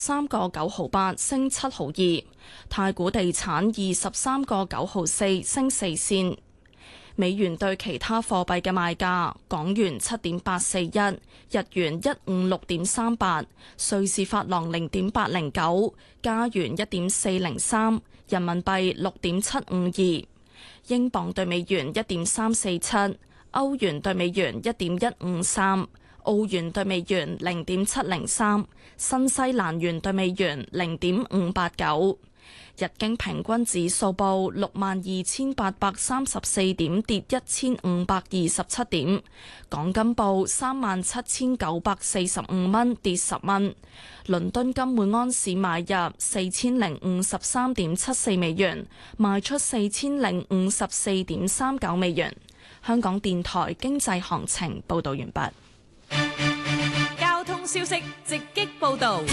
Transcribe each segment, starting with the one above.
3.9毫8升7毫2，太古地產23.9毫4升4仙。美元對其他貨幣嘅賣價：港元7.841，日元156.38，瑞士法郎0.809，加元1.403，人民幣6.752，英鎊對美元1.347，歐元對美元1.153，澳元對美元0.703，新西蘭元對美元0.589。日經平均指數報62,834點，跌1,527點。港金報37,945蚊，跌10蚊。倫敦金每安士買入4053.74美元，賣出4054.39美元。香港電台經濟行情報道完畢。 交通消息直擊報道。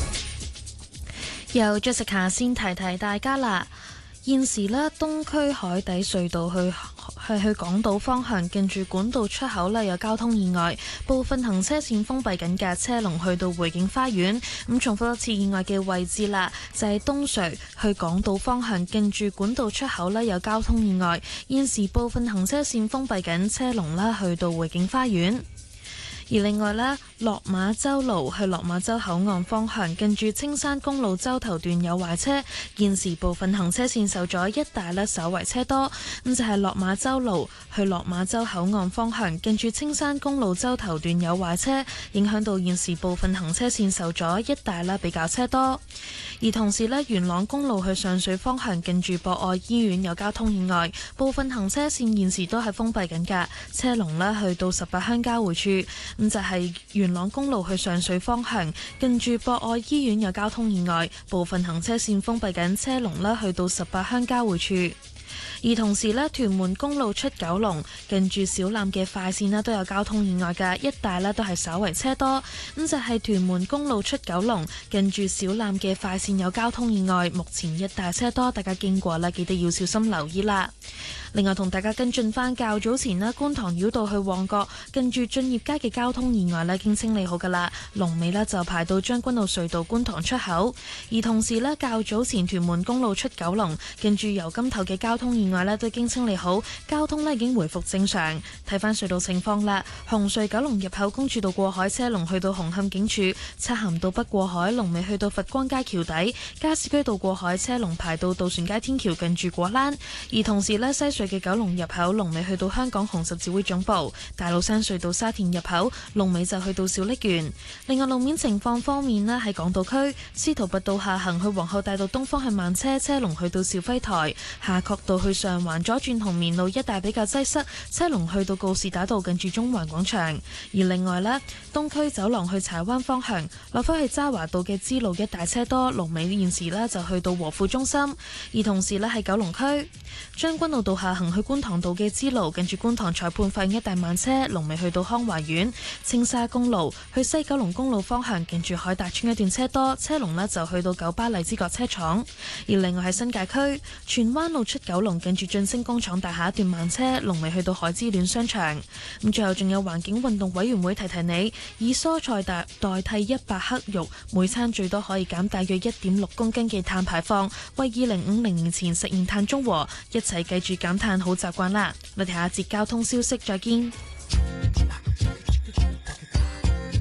由 Jessica 先提提大家啦。現時呢，東區海底隧道去港島方向，近住管道出口呢有交通意外，部分行車線封閉緊嘅車龍去到匯景花園。咁重複一次意外嘅位置啦，就係東隧去港島方向，近住管道出口呢有交通意外，現時部分行車線封閉緊，車龍啦去到匯景花園。而另外呢，落馬洲路去落馬洲口岸方向，近住青山公路洲頭段有壞車，現時部分行車線受阻，一帶呢稍為車多。咁就係落馬洲路去落馬洲口岸方向，近住青山公路洲頭段有壞車，影響到現時部分行車線受阻，一帶呢比較車多。而同時呢，元朗公路去上水方向，近住博愛醫院有交通意外，部分行車線現時都係封閉緊㗎，車龍呢去到18鄉交匯處。咁就係元朗公路去上水方向，近住博愛醫院有交通意外，部分行車線封閉緊，車龍呢去到18鄉交匯處。而同時呢，屯門公路出九龍，近住小欖嘅快線呢都有交通意外嘅，一帶呢都係稍為車多。咁就係屯門公路出九龍，近住小欖嘅快線有交通意外，目前一帶車多，大家經過啦，記得要小心留意啦。另外同大家跟進返較早前呢，觀塘繞道去旺角，近住駿業街嘅交通意外呢已經清理好㗎啦，龍尾呢就排到將軍澳隧道觀塘出口。而同時呢，較早前屯門公路出九龍，近住油柑頭嘅交通意外呢都已經清理好，交通呢已經回復正常。睇返隧道情況啦，紅隧九龍入口公主道過海車龍去到紅磡警署，漆咸道北過海龍尾去到佛光街橋底，加士居道過海車龍排到渡船街天橋近住果欄。而同時呢，西隧嘅九龍入口龍尾去到香港紅十字會總部，大老山隧道沙田入口龍尾就去到小瀝源。另外路面情況方面呢，喺港島區司徒拔道下行去皇后大道東方向慢車，車龍去到兆輝台；夏慤道去上環左轉紅棉路一帶比較擠塞，車龍去到告士打道近住中環廣場。而另外呢，東區走廊去柴灣方向落返去渣華道嘅支路一帶車多，龍尾現時呢就去到和富中心。而同時呢，喺九龍區將軍澳道下行去觀塘道嘅支路，近住觀塘裁判法院一帶慢車，龍尾去到康華苑。青沙公路去西九龍公路方向，近住海達邨一段車多，車龍呢就去到九巴荔枝角車廠。而另外喺新界區荃灣路出九龍，近住晉升工廠大廈一段慢車，龍尾去到海之戀商場。咁最後仲有環境運動委員會提提你，以蔬菜代替100克肉，每餐最多可以減大約1.6公斤嘅碳排放，為2050年前實現碳中和，一齊記住減碳好習慣啦！我哋下一節交通消息再見。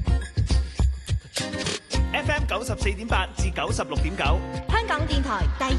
FM 94.8至96.9， 香港電台第